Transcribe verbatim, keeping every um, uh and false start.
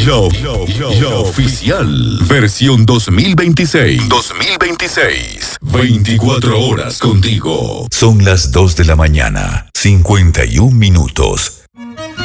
lo, lo, lo, lo oficial. Versión dos mil veintiséis. dos mil veintiséis. veinticuatro horas contigo. Son las dos de la mañana, cincuenta y un minutos.